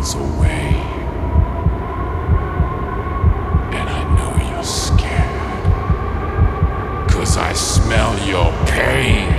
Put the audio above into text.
miles away. And I know you're scared. 'Cause I smell your pain.